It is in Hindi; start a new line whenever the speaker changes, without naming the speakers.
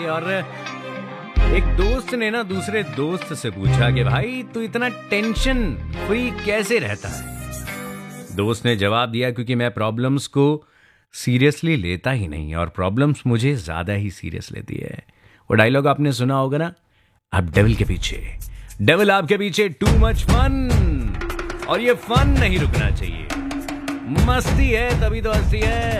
और एक दोस्त ने ना दूसरे दोस्त से पूछा कि भाई तू इतना टेंशन फ्री कैसे रहता है। दोस्त ने जवाब दिया क्योंकि मैं प्रॉब्लम्स को सीरियसली लेता ही नहीं और प्रॉब्लम्स मुझे ज्यादा ही सीरियस लेती है। वो डायलॉग आपने सुना होगा ना, आप डेविल के पीछे, डेविल आपके पीछे, टू मच फन। और ये फन नहीं रुकना चाहिए, मस्ती है तभी तो हंसी है।